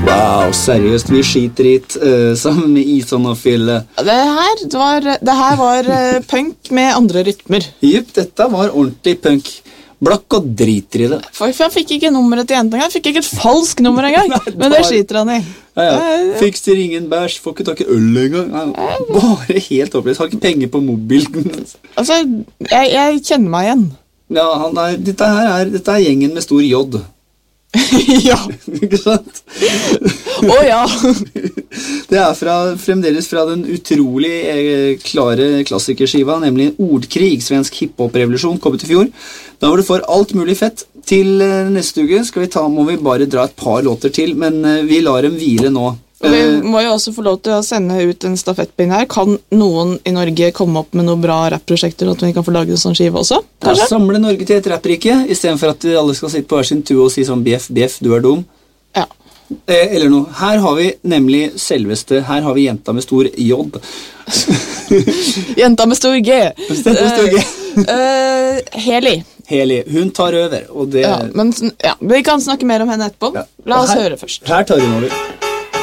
Wow, seriøst, vi skiter sammen med Ison og Fille. Det her var punk med andre rytmer. Jupp, dette var ordentlig punk. Blakk og driter i det. For jeg fikk ikke nummeret til jenten engang. Jeg fikk ikke et falsk nummer engang. Men det skiter han i. Ja. Fikser ingen bæsj, får ikke tak i øl engang. Bare helt opplevd, har ikke penger på mobilen. Altså, jeg kjenner meg igjen. Ja, dette er gjengen med stor J. Ja. Ikke sant? Ja. Det er fremdeles fra den utrolig klare klassikerskiva, nemlig Ordkrig, svensk hiphop-revolusjon, kommet i fjor. Da var det for alt mulig fett. Til neste uke må vi bare dra et par låter til, men vi lar dem hvile nå. Og vi må jo også få lov til å sende ut en stafettpinn her. Kan noen i Norge komme opp med noen bra rap-prosjekter, at vi kan få laget en sånn skive også? Ja, samle Norge til et rapprike, i stedet for at alle skal sitte på hver sin tue og si sånn bjeff, bjeff, du er dum. Ja. Eller noe. Her har vi nemlig selveste, her har vi jenta med stor J. Jenta med stor G. Heli. Hun tar over, og det... Ja, men vi kan snakke mer om henne etterpå. La oss høre først. Her tar hun over.